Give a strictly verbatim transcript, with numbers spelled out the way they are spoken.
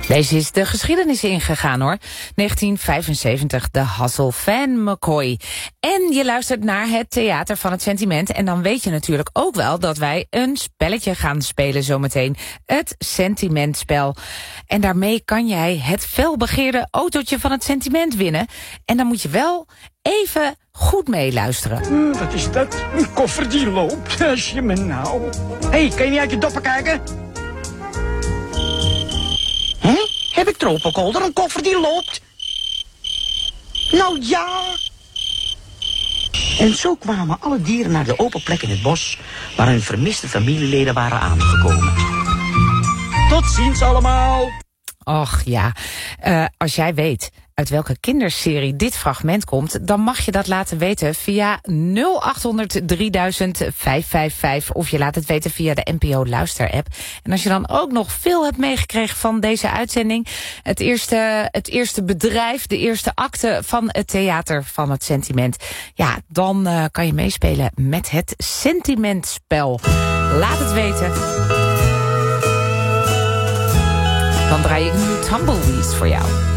Deze is de geschiedenis ingegaan hoor. negentien vijfenzeventig, de Hassel van McCoy. En je luistert naar het Theater van het Sentiment. En dan weet je natuurlijk ook wel dat wij een spelletje gaan spelen zometeen. Het Sentimentspel. En daarmee kan jij het felbegeerde autootje van het sentiment winnen. En dan moet je wel even goed meeluisteren. Hmm, wat is dat? Een koffer die loopt. Als je me nou... Hé, hey, kan je niet uit je doppen kijken? Hè? Heb ik tropenkolder, een koffer die loopt? Nou ja. En zo kwamen alle dieren naar de open plek in het bos, waar hun vermiste familieleden waren aangekomen. Tot ziens allemaal. Och ja, uh, als jij weet uit welke kinderserie dit fragment komt, dan mag je dat laten weten via nul acht honderd drieduizend vijfhonderdvijfenvijftig of je laat het weten via de N P O Luister-app. En als je dan ook nog veel hebt meegekregen van deze uitzending, het eerste, het eerste bedrijf, de eerste acte van het Theater van het Sentiment, ja, dan uh, kan je meespelen met het Sentimentspel. Laat het weten. Dan draai ik nu Tumbleweeds voor jou.